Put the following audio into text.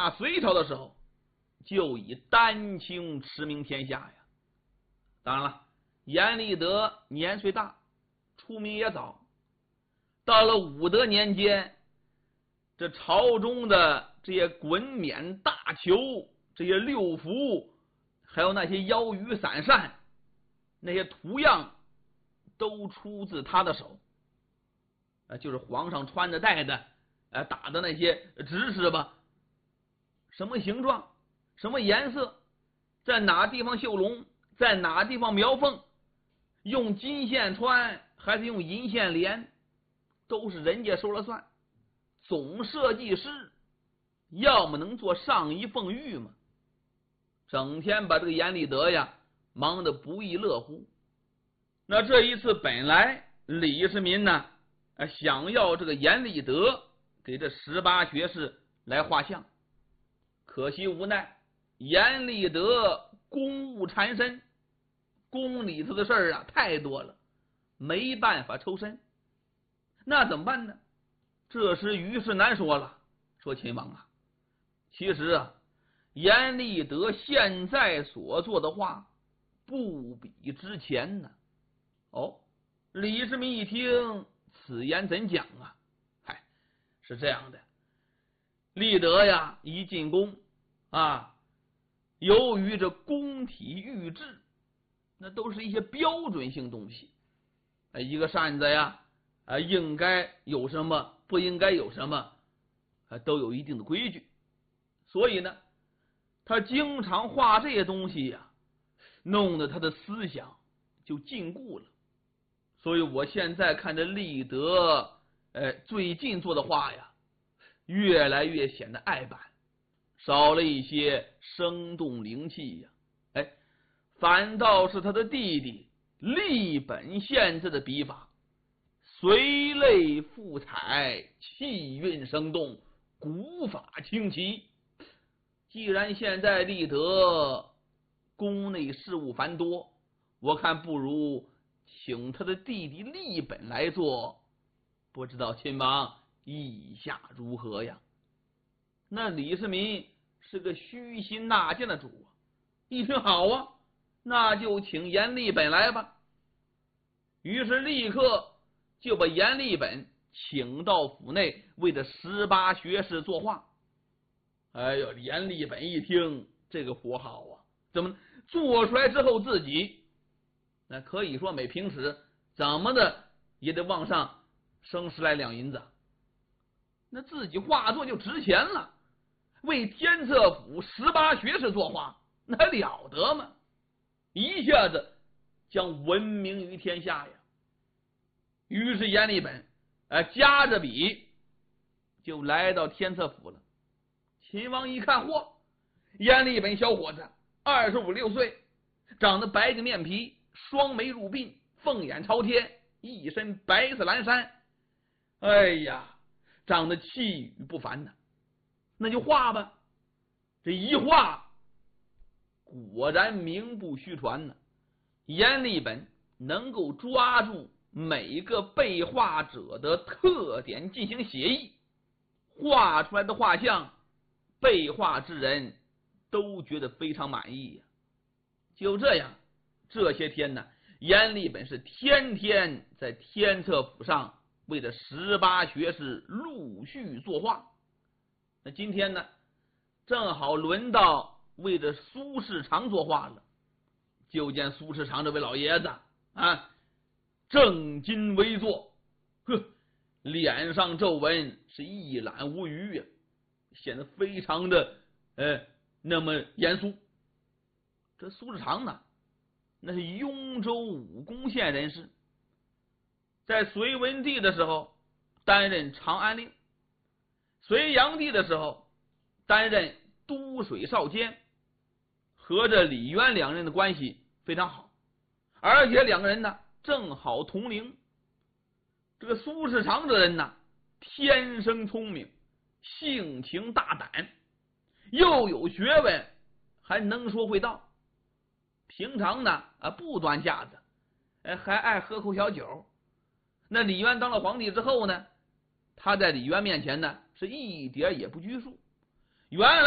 大隋朝的时候，就以丹青驰名天下呀。当然了，阎立德年岁大，出名也早。到了武德年间，这朝中的这些衮冕大裘，这些六服，还有那些腰羽伞扇，那些图样都出自他的手。就是皇上穿的戴的，打的那些指示吧，什么形状，什么颜色，在哪地方绣龙，在哪地方描凤，用金线穿还是用银线连，都是人家说了算。总设计师要么能做上衣凤玉嘛，整天把这个阎立德呀忙得不亦乐乎。那这一次本来李世民呢想要这个阎立德给这18学士来画像，可惜无奈阎立德公务缠身，宫里头的事儿太多了，没办法抽身。那怎么办呢？这时于是难说了，说秦王其实阎立德现在所做的画不比之前呢。李世民一听，此言怎讲是这样的，立德呀一进宫由于这宫体御制，那都是一些标准性东西，一个扇子呀应该有什么，不应该有什么，都有一定的规矩。所以呢，他经常画这些东西弄得他的思想就禁锢了。所以我现在看着立德最近做的画越来越显得爱板，少了一些生动灵气反倒是他的弟弟立本现在的笔法随类赋彩，气韵生动，古法清奇。既然现在立德宫内事务繁多，我看不如请他的弟弟立本来做，不知道亲王意下如何呀？那李世民是个虚心纳谏的主一听好那就请阎立本来吧。于是立刻就把阎立本请到府内，为这18学士作画。阎立本一听这个活好怎么做出来之后自己那可以说每平时怎么的也得往上升10来两银子，那自己画作就值钱了。为天策府18学士作画，那还了得吗？一下子将闻名于天下呀。于是阎立本夹着笔就来到天策府了。秦王一看，阎立本小伙子25、6岁，长得白净面皮，双眉入鬓，凤眼朝天，一身白色蓝衫，长得气宇不凡呢。那就画吧。这一画果然名不虚传呢。阎立本能够抓住每个被画者的特点进行写意，画出来的画像被画之人都觉得非常满意就这样，这些天呢，阎立本是天天在天策府上为这18学士陆续作画。那今天呢，正好轮到为这苏世长作画了。就见苏世长这位老爷子正襟危坐，脸上皱纹是一览无余显得非常的那么严肃。这苏世长呢，那是雍州武功县人士，在隋文帝的时候担任长安令，隋炀帝的时候担任都水少监，和这李渊两人的关系非常好，而且两个人呢正好同龄。这个苏世长这人呢，天生聪明，性情大胆，又有学问，还能说会道。平常呢不端架子，还爱喝口小酒。那李渊当了皇帝之后呢，他在李渊面前呢是一点也不拘束。原来